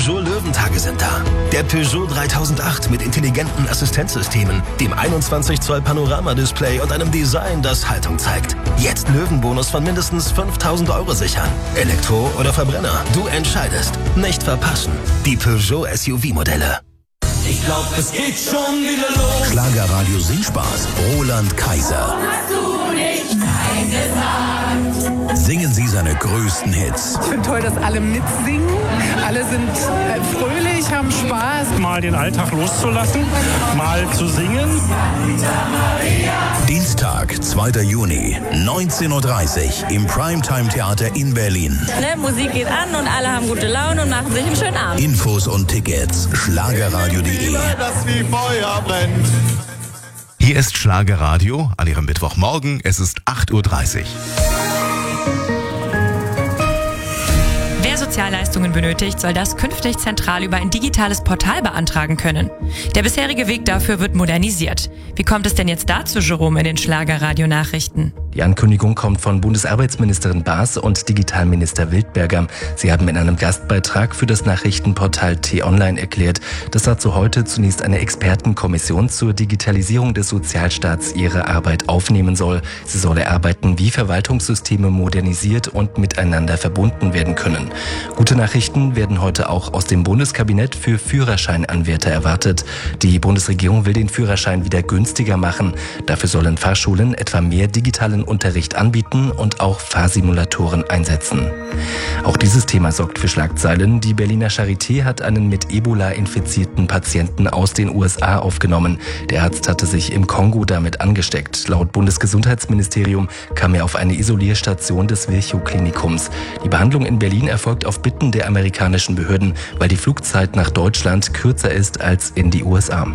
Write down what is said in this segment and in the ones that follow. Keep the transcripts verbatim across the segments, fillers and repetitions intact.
Peugeot Löwentage sind da. Der Peugeot dreitausendacht mit intelligenten Assistenzsystemen, dem einundzwanzig Zoll Panoramadisplay und einem Design, das Haltung zeigt. Jetzt Löwenbonus von mindestens fünftausend Euro sichern. Elektro oder Verbrenner, du entscheidest. Nicht verpassen. Die Peugeot S U V-Modelle. Ich glaub, es geht schon wieder los. Schlagerradio Singspaß, Roland Kaiser. Hast du nicht Nein gesagt? Singen Sie seine größten Hits. Ich finde toll, dass alle mitsingen. Alle sind äh, fröhlich, haben Spaß. Mal den Alltag loszulassen, mal zu singen. Dienstag, zweiter Juni, neunzehn Uhr dreißig im Primetime Theater in Berlin. Ne, Musik geht an und alle haben gute Laune und machen sich einen schönen Abend. Infos und Tickets schlagerradio punkt de. Das wie Feuer brennt. Hier ist Schlagerradio an Ihrem Mittwochmorgen. Es ist acht Uhr dreißig. Wer Sozialleistungen benötigt, soll das künftig zentral über ein digitales Portal beantragen können. Der bisherige Weg dafür wird modernisiert. Wie kommt es denn jetzt dazu, Jerome, in den Schlagerradio-Nachrichten? Die Ankündigung kommt von Bundesarbeitsministerin Baas und Digitalminister Wildberger. Sie haben in einem Gastbeitrag für das Nachrichtenportal T-Online erklärt, dass dazu heute zunächst eine Expertenkommission zur Digitalisierung des Sozialstaats ihre Arbeit aufnehmen soll. Sie soll erarbeiten, wie Verwaltungssysteme modernisiert und miteinander verbunden werden können. Gute Nachrichten werden heute auch aus dem Bundeskabinett für Führerscheinanwärter erwartet. Die Bundesregierung will den Führerschein wieder günstiger machen. Dafür sollen Fahrschulen etwa mehr digitalen Unterricht anbieten und auch Fahrsimulatoren einsetzen. Auch dieses Thema sorgt für Schlagzeilen. Die Berliner Charité hat einen mit Ebola infizierten Patienten aus den U S A aufgenommen. Der Arzt hatte sich im Kongo damit angesteckt. Laut Bundesgesundheitsministerium kam er auf eine Isolierstation des Virchow-Klinikums. Die Behandlung in Berlin erfolgt auf Bitten der amerikanischen Behörden, weil die Flugzeit nach Deutschland kürzer ist als in die U S A.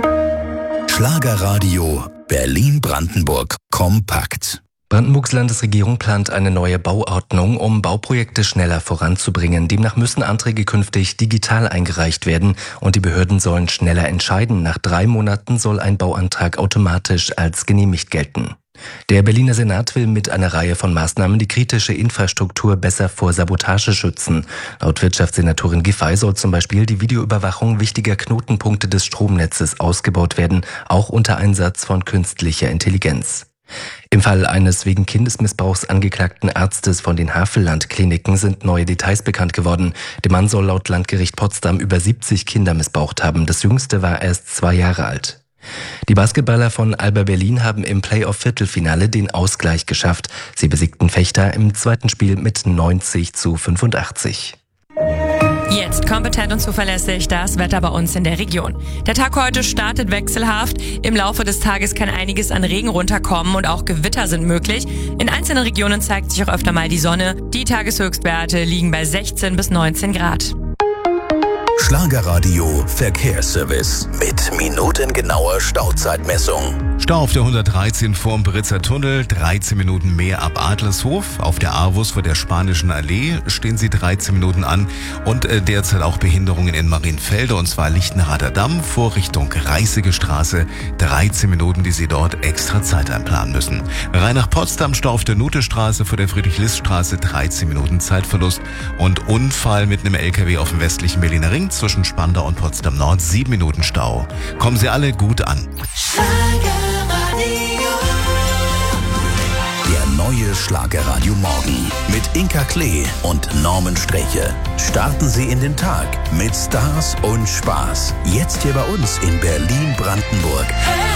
Schlagerradio Berlin-Brandenburg kompakt. Brandenburgs Landesregierung plant eine neue Bauordnung, um Bauprojekte schneller voranzubringen. Demnach müssen Anträge künftig digital eingereicht werden und die Behörden sollen schneller entscheiden. Nach drei Monaten soll ein Bauantrag automatisch als genehmigt gelten. Der Berliner Senat will mit einer Reihe von Maßnahmen die kritische Infrastruktur besser vor Sabotage schützen. Laut Wirtschaftssenatorin Giffey soll zum Beispiel die Videoüberwachung wichtiger Knotenpunkte des Stromnetzes ausgebaut werden, auch unter Einsatz von künstlicher Intelligenz. Im Fall eines wegen Kindesmissbrauchs angeklagten Arztes von den Havelland-Kliniken sind neue Details bekannt geworden. Der Mann soll laut Landgericht Potsdam über siebzig Kinder missbraucht haben. Das jüngste war erst zwei Jahre alt. Die Basketballer von Alba Berlin haben im Playoff-Viertelfinale den Ausgleich geschafft. Sie besiegten Fechter im zweiten Spiel mit neunzig zu fünfundachtzig. Jetzt kompetent und zuverlässig das Wetter bei uns in der Region. Der Tag heute startet wechselhaft. Im Laufe des Tages kann einiges an Regen runterkommen und auch Gewitter sind möglich. In einzelnen Regionen zeigt sich auch öfter mal die Sonne. Die Tageshöchstwerte liegen bei sechzehn bis neunzehn Grad. Schlagerradio Verkehrsservice mit minutengenauer Stauzeitmessung. Stau auf der hundertdreizehn vorm Britzer Tunnel, dreizehn Minuten mehr ab Adlershof. Auf der Avus vor der Spanischen Allee stehen Sie dreizehn Minuten an und äh, derzeit auch Behinderungen in Marienfelde, und zwar Lichtenrader Damm vor Richtung Reißige Straße. dreizehn Minuten, die Sie dort extra Zeit einplanen müssen. Rein nach Potsdam, Stau auf der Nutestraße vor der Friedrich-List-Straße, dreizehn Minuten Zeitverlust und Unfall mit einem L K W auf dem westlichen Berliner Ring zwischen Spandau und Potsdam Nord, sieben Minuten Stau. Kommen Sie alle gut an. Der neue Schlagerradio Morgen mit Inka Klee und Norman Streche. Starten Sie in den Tag mit Stars und Spaß. Jetzt hier bei uns in Berlin-Brandenburg.